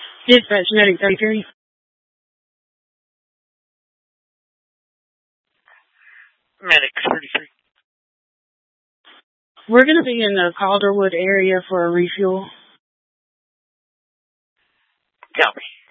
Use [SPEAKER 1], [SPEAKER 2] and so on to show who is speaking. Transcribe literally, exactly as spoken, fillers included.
[SPEAKER 1] Dispatch Medic thirty-three.
[SPEAKER 2] Medic thirty-three.
[SPEAKER 1] We're going to be in the Calderwood area for a refuel.
[SPEAKER 2] Copy.